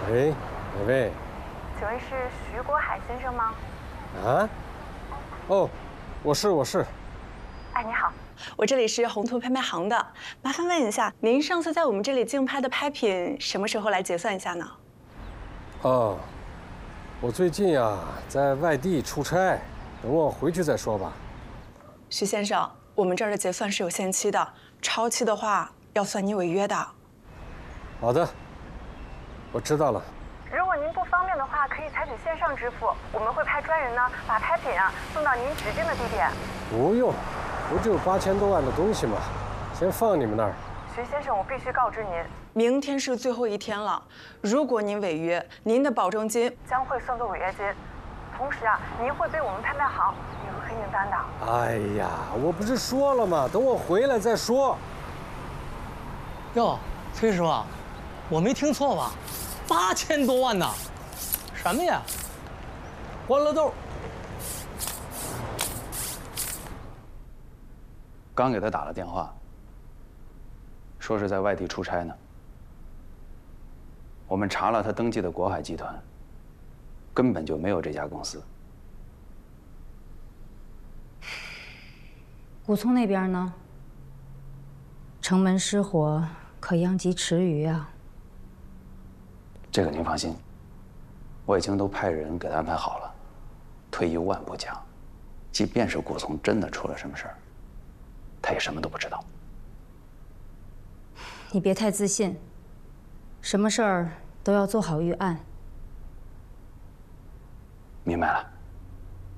喂，哪位？ 请问是徐国海先生吗？ 啊？哦，我是。 哎，你好，我这里是宏图拍卖行的，麻烦问一下，您上次在我们这里竞拍的拍品什么时候来结算一下呢？ 哦，我最近啊在外地出差，等我回去再说吧。 徐先生，我们这儿的结算是有限期的，超期的话要算你违约的。 好的，我知道了。 如果您不方便的话，可以采取线上支付，我们会派专人呢把拍品送到您指定的地点。 不用，不就8000多万的东西吗？先放你们那儿。 徐先生，我必须告知您，明天是最后一天了。如果您违约，您的保证金将会算作违约金，同时您会被我们拍卖行列入黑名单的。 哎呀，我不是说了吗？等我回来再说。 哟，崔师傅，我没听错吧？8000多万呐？什么呀？欢乐豆。 刚给他打了电话，说是在外地出差呢。我们查了他登记的国海集团，根本就没有这家公司。 古村那边呢？城门失火，可殃及池鱼啊。 这个您放心，我已经都派人给他安排好了。退一万步讲，即便是古松真的出了什么事儿，他也什么都不知道。 你别太自信，什么事儿都要做好预案。 明白了。